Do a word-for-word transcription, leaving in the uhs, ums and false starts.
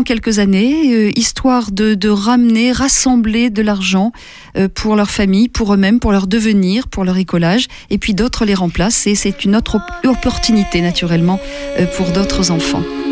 quelques années, euh, histoire de, de ramener, rassembler de l'argent euh, pour leur famille, pour eux-mêmes, pour leur devenir, pour leur écolage, et puis d'autres les remplacent, et c'est une autre op- opportunité naturellement euh, pour d'autres enfants.